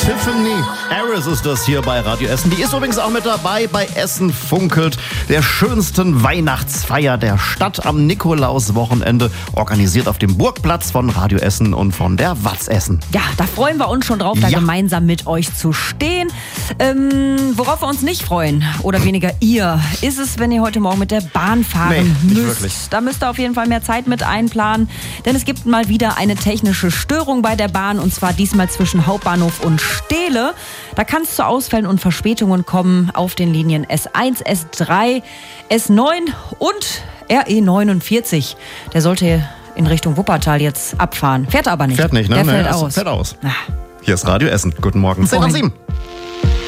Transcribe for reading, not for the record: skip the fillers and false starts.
Tiffany Harris ist das hier bei Radio Essen. Die ist übrigens auch mit dabei bei Essen funkelt, der schönsten Weihnachtsfeier der Stadt am Nikolauswochenende, organisiert auf dem Burgplatz von Radio Essen und von der Watz Essen. Ja, da freuen wir uns schon drauf, da gemeinsam mit euch zu stehen. Worauf wir uns nicht freuen, oder weniger ihr, ist es, wenn ihr heute Morgen mit der Bahn fahren nicht müsst. wirklich. Da müsst ihr auf jeden Fall mehr Zeit mit einplanen, denn es gibt mal wieder eine technische Störung bei der Bahn, und zwar diesmal zwischen Hauptbahnhof und Stehle. Da kann es zu Ausfällen und Verspätungen kommen auf den Linien S1, S3, S9 und RE49. Der sollte in Richtung Wuppertal jetzt abfahren. Fährt aber nicht. Fährt nicht, ne? Der fällt aus. Fährt aus. Hier ist Radio Essen. Guten Morgen. 10 nach 7.